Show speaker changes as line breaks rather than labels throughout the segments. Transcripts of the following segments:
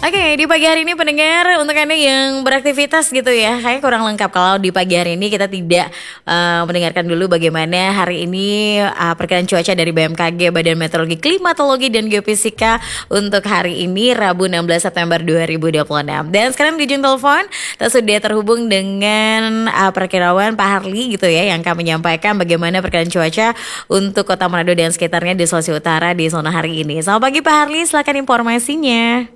Oke, di pagi hari ini pendengar untuk Anda yang beraktivitas gitu ya, kayaknya kurang lengkap kalau di pagi hari ini kita tidak mendengarkan dulu bagaimana hari ini perkiraan cuaca dari BMKG, Badan Meteorologi, Klimatologi dan Geofisika untuk hari ini Rabu 16 September 2026. Dan sekarang di ujung telepon kita sudah terhubung dengan perkirawan Pak Harli gitu ya, yang akan menyampaikan bagaimana perkiraan cuaca untuk Kota Manado dan sekitarnya di Sulawesi Utara di zona hari ini. Selamat pagi Pak Harli, silakan informasinya.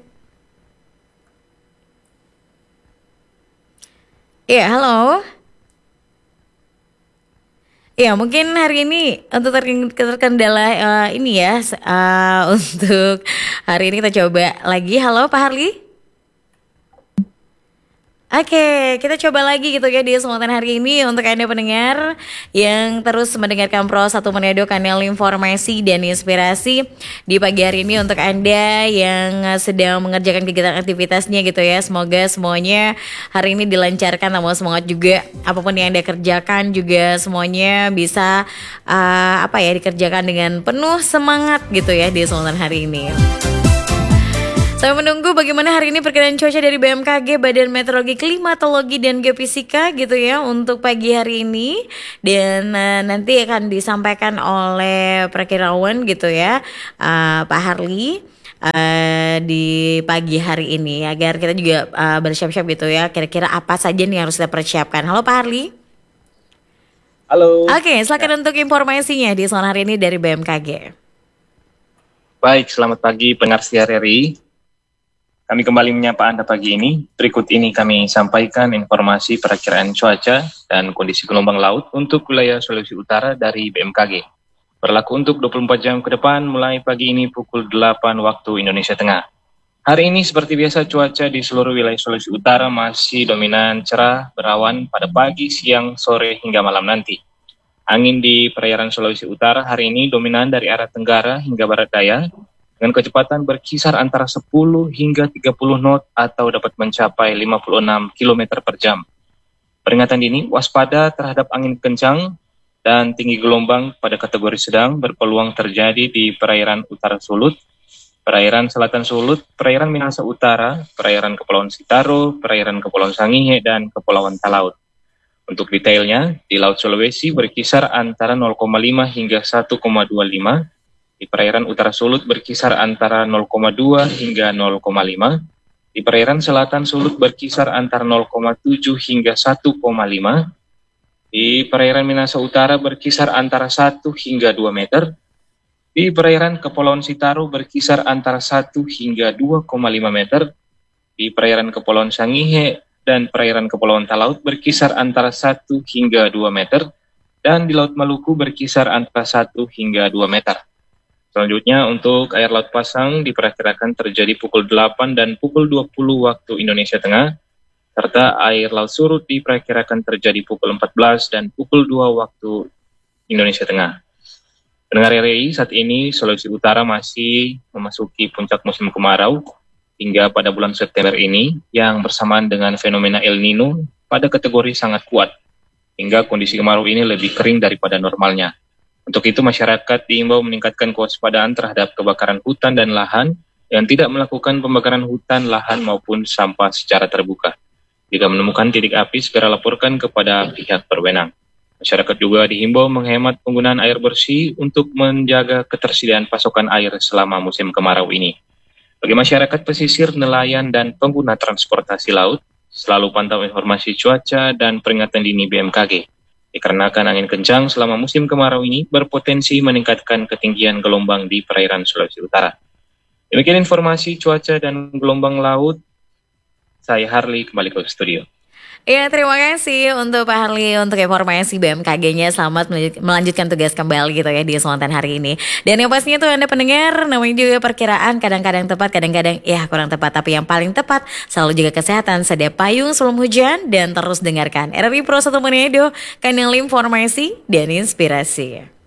Iya, halo. Ya, mungkin hari ini untuk terkendala ini ya, untuk hari ini kita coba lagi. Halo, Pak Harli. Oke, kita coba lagi gitu ya di kesempatan hari ini untuk Anda pendengar yang terus mendengarkan Pro 1 Manado, kanal informasi dan inspirasi di pagi hari ini untuk Anda yang sedang mengerjakan kegiatan aktivitasnya gitu ya. Semoga semuanya hari ini dilancarkan, tambah semangat juga. Apapun yang Anda kerjakan juga semuanya bisa dikerjakan dengan penuh semangat gitu ya di kesempatan hari ini. Saya menunggu bagaimana hari ini perkiraan cuaca dari BMKG, Badan Meteorologi, Klimatologi dan Geofisika gitu ya untuk pagi hari ini. Dan nanti akan disampaikan oleh perkirawan gitu ya, Pak Harli di pagi hari ini agar kita juga bersiap-siap gitu ya, kira-kira apa saja nih yang harus kita persiapkan. Halo Pak Harli.
Halo.
Oke, silakan untuk informasinya di sore hari ini dari BMKG.
Baik, selamat pagi pendengar RRI. Kami kembali menyapa Anda pagi ini. Berikut ini kami sampaikan informasi perakiraan cuaca dan kondisi gelombang laut untuk wilayah Sulawesi Utara dari BMKG. Berlaku untuk 24 jam ke depan mulai pagi ini pukul 8 waktu Indonesia Tengah. Hari ini seperti biasa cuaca di seluruh wilayah Sulawesi Utara masih dominan cerah, berawan pada pagi, siang, sore hingga malam nanti. Angin di perairan Sulawesi Utara hari ini dominan dari arah tenggara hingga barat daya, dengan kecepatan berkisar antara 10 hingga 30 knot atau dapat mencapai 56 km per jam. Peringatan dini waspada terhadap angin kencang dan tinggi gelombang pada kategori sedang berpeluang terjadi di perairan utara Sulut, perairan selatan Sulut, perairan Minahasa Utara, perairan Kepulauan Sitaro, perairan Kepulauan Sangihe, dan Kepulauan Talaut. Untuk detailnya, di Laut Sulawesi berkisar antara 0,5 hingga 1,25, di perairan utara Sulut berkisar antara 0,2 hingga 0,5. Di perairan selatan Sulut berkisar antara 0,7 hingga 1,5. Di perairan Minahasa Utara berkisar antara 1 hingga 2 meter. Di perairan Kepulauan Sitaro berkisar antara 1 hingga 2,5 meter. Di perairan Kepulauan Sangihe dan perairan Kepulauan Talaut berkisar antara 1 hingga 2 meter. Dan di Laut Maluku berkisar antara 1 hingga 2 meter. Selanjutnya untuk air laut pasang diperkirakan terjadi pukul 8 dan pukul 20 waktu Indonesia Tengah, serta air laut surut diperkirakan terjadi pukul 14 dan pukul 2 waktu Indonesia Tengah. Pendengar RRI, saat ini Sulawesi Utara masih memasuki puncak musim kemarau hingga pada bulan September ini yang bersamaan dengan fenomena El Nino pada kategori sangat kuat, hingga kondisi kemarau ini lebih kering daripada normalnya. Untuk itu masyarakat diimbau meningkatkan kewaspadaan terhadap kebakaran hutan dan lahan yang tidak melakukan pembakaran hutan, lahan maupun sampah secara terbuka. Jika menemukan titik api, segera laporkan kepada pihak berwenang. Masyarakat juga dihimbau menghemat penggunaan air bersih untuk menjaga ketersediaan pasokan air selama musim kemarau ini. Bagi masyarakat pesisir, nelayan, dan pengguna transportasi laut, selalu pantau informasi cuaca dan peringatan dini BMKG. Dikarenakan angin kencang selama musim kemarau ini berpotensi meningkatkan ketinggian gelombang di perairan Sulawesi Utara. Demikian informasi cuaca dan gelombang laut. Saya Harli kembali ke studio.
Ya, terima kasih untuk Pak Harli untuk informasi BMKG-nya. Selamat melanjutkan tugas kembali gitu ya di kesempatan hari ini. Dan yang pastinya tuh Anda pendengar, namanya juga perkiraan, kadang-kadang tepat, kadang-kadang ya kurang tepat. Tapi yang paling tepat, selalu jaga kesehatan, sedia payung sebelum hujan, dan terus dengarkan RRI Pro 1 Manado, kanal informasi dan inspirasi.